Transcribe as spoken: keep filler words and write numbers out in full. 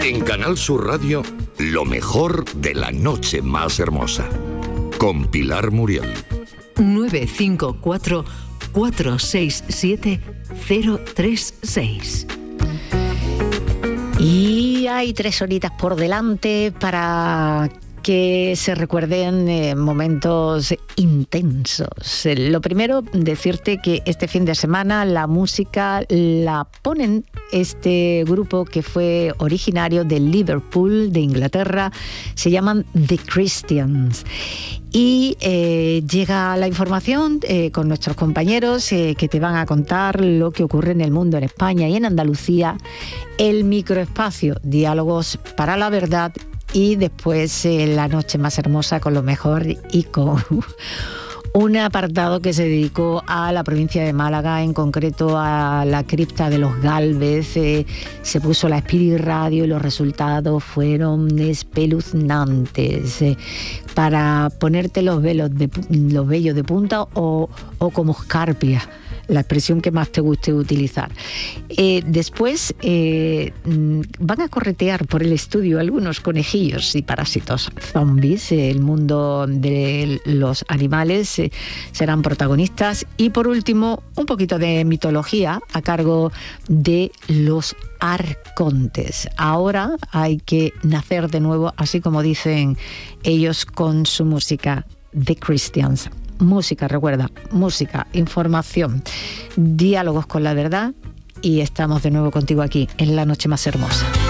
En Canal Sur Radio, lo mejor de la noche más hermosa. Con Pilar Muriel. nueve cinco cuatro, cuatro seis siete, cero tres seis. Y hay tres horitas por delante para que se recuerden eh, momentos intensos. Eh, lo primero, decirte que este fin de semana la música la ponen este grupo que fue originario de Liverpool, de Inglaterra. Se llaman The Christians. Y eh, llega la información eh, con nuestros compañeros eh, que te van a contar lo que ocurre en el mundo, en España y en Andalucía. El microespacio, diálogos para la verdad. Y después eh, la noche más hermosa con lo mejor y con un apartado que se dedicó a la provincia de Málaga, en concreto a la cripta de los Gálvez. Eh, se puso la Spirit Radio y los resultados fueron espeluznantes. Eh, para ponerte los velos de, los vellos de punta o, o como escarpia, la expresión que más te guste utilizar. Eh, después eh, van a corretear por el estudio algunos conejillos y parásitos zombies. El mundo de los animales eh, serán protagonistas. Y por último, un poquito de mitología a cargo de los arcontes. Ahora hay que nacer de nuevo, así como dicen ellos con su música, The Christians. Música, recuerda, música, información, diálogos con la verdad, y estamos de nuevo contigo aquí en La Noche Más Hermosa.